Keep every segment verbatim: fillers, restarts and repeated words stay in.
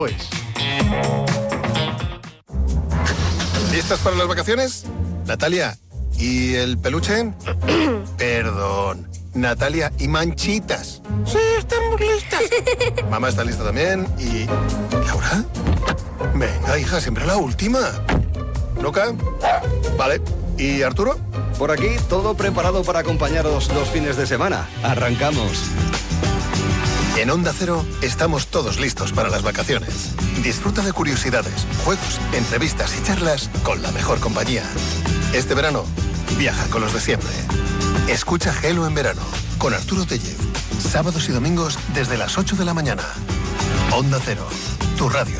Pues. ¿Listas para las vacaciones? Natalia, ¿y el peluche? Perdón, Natalia, ¿y Manchitas? Sí, estamos listas. Mamá está lista también y... ¿Laura? Venga, hija, siempre la última. ¿Luca? Vale. ¿Y Arturo? Por aquí, todo preparado para acompañaros los fines de semana. Arrancamos. En Onda Cero estamos todos listos para las vacaciones. Disfruta de curiosidades, juegos, entrevistas y charlas con la mejor compañía. Este verano, viaja con los de siempre. Escucha Gelo en verano con Arturo Tellez. Sábados y domingos desde las ocho de la mañana. Onda Cero, tu radio.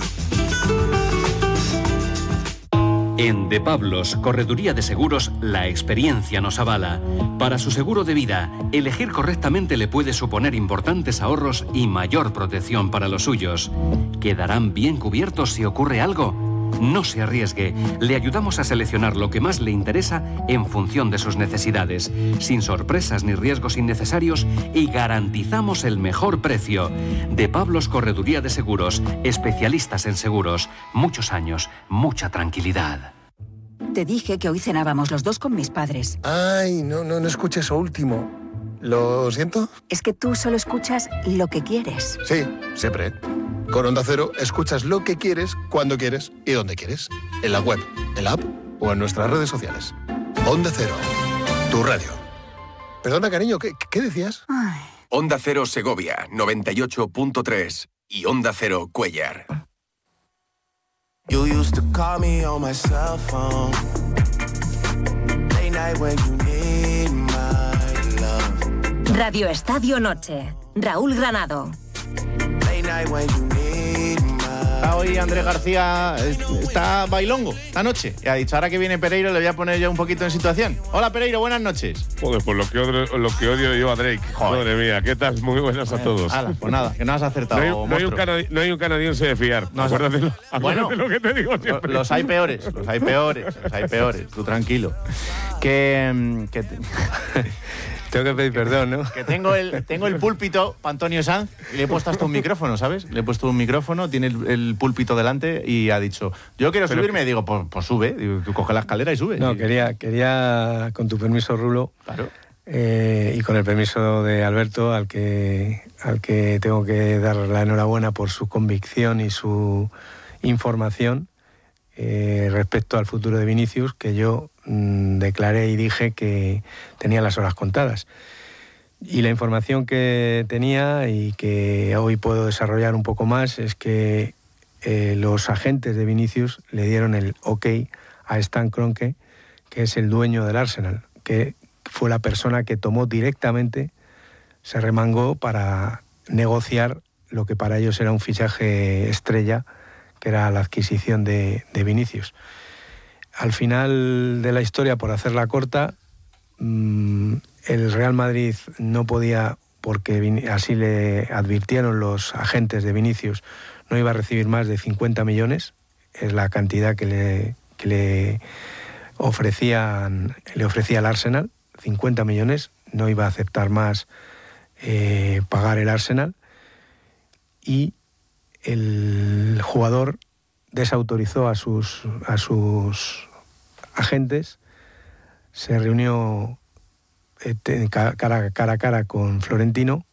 En De Pablos, Correduría de Seguros, la experiencia nos avala. Para su seguro de vida, elegir correctamente le puede suponer importantes ahorros y mayor protección para los suyos. ¿Quedarán bien cubiertos si ocurre algo? No se arriesgue. Le ayudamos a seleccionar lo que más le interesa en función de sus necesidades, sin sorpresas ni riesgos innecesarios, y garantizamos el mejor precio. De Pablos Correduría de Seguros, especialistas en seguros. Muchos años, mucha tranquilidad. Te dije que hoy cenábamos los dos con mis padres. Ay, no, no, no escuché eso último. ¿Lo siento? Es que tú solo escuchas lo que quieres. Sí, siempre. Con Onda Cero escuchas lo que quieres, cuando quieres y donde quieres. En la web, en la app o en nuestras redes sociales. Onda Cero, tu radio. Perdona, cariño, ¿qué, qué decías? Ay. Onda Cero Segovia, noventa y ocho punto tres y Onda Cero Cuéllar. You used to call me on my cell phone. Late night when you need my love. Radio Estadio Noche. Raúl Granado. Late night when you need my... Hoy Andrés García está bailongo esta noche y ha dicho, ahora que viene Pereiro le voy a poner yo un poquito en situación. Hola Pereiro, buenas noches. Joder, pues lo que odio, lo que odio yo a Drake. Joder. Madre mía, ¿qué tal? Muy buenas a todos. Ala, pues nada, que no has acertado. No hay, no hay, un, canadi- no hay un canadiense de fiar. No, acuérdate, lo, acuérdate bueno, lo que te digo siempre. Los hay peores, los hay peores, los hay peores. Tú tranquilo. Que... que te... Tengo que pedir perdón, ¿no? Que tengo el, tengo el púlpito para Antonio Sanz y le he puesto hasta un micrófono, ¿sabes? Le he puesto un micrófono, tiene el, el púlpito delante y ha dicho, yo quiero Pero subirme, que... digo, pues, pues sube, digo, tú coge la escalera y sube. No, y... quería, quería, con tu permiso, Rulo, claro. eh, y con el permiso de Alberto, al que, al que tengo que dar la enhorabuena por su convicción y su información eh, respecto al futuro de Vinicius, que yo mmm, declaré y dije que tenía las horas contadas. Y la información que tenía y que hoy puedo desarrollar un poco más es que eh, los agentes de Vinicius le dieron el ok a Stan Kroenke, que es el dueño del Arsenal, que fue la persona que tomó directamente, se remangó para negociar lo que para ellos era un fichaje estrella, que era la adquisición de, de Vinicius. Al final de la historia, por hacerla corta, mmm, el Real Madrid no podía, porque así le advirtieron los agentes de Vinicius, no iba a recibir más de cincuenta millones, es la cantidad que le, que le, ofrecían, le ofrecía el Arsenal, cincuenta millones, no iba a aceptar más eh, pagar el Arsenal, y el jugador desautorizó a sus, a sus agentes, se reunió cara, cara a cara con Florentino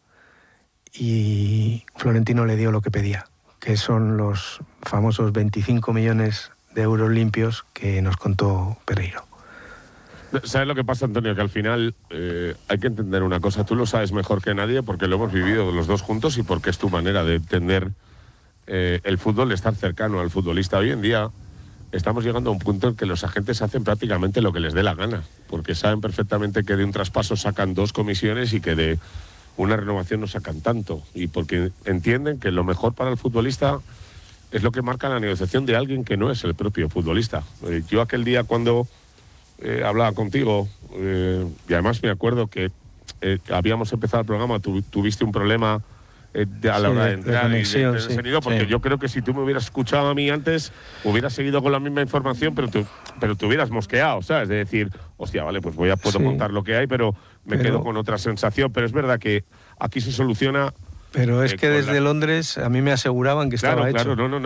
y Florentino le dio lo que pedía, que son los famosos veinticinco millones de euros limpios que nos contó Pereiro. ¿Sabes lo que pasa, Antonio? Que al final eh, hay que entender una cosa. Tú lo sabes mejor que nadie porque lo hemos vivido los dos juntos y porque es tu manera de entender eh, el fútbol, de estar cercano al futbolista. Hoy en día estamos llegando a un punto en que los agentes hacen prácticamente lo que les dé la gana, porque saben perfectamente que de un traspaso sacan dos comisiones y que de una renovación no sacan tanto, y porque entienden que lo mejor para el futbolista es lo que marca la negociación de alguien que no es el propio futbolista. Eh, yo aquel día cuando eh, hablaba contigo, eh, y además me acuerdo que eh, habíamos empezado el programa, tu, tuviste un problema Eh, de, a la sí, hora de entrar de conexión, y de, de, de sonido, porque sí. Yo creo que si tú me hubieras escuchado a mí antes, hubieras seguido con la misma información, pero tú, pero te hubieras mosqueado, ¿sabes? De decir, hostia, vale, pues voy a puedo sí. contar lo que hay, pero me pero, quedo con otra sensación. Pero es verdad que aquí se soluciona. Pero es eh, que desde la... Londres a mí me aseguraban que claro, estaba claro, hecho. No, no, no.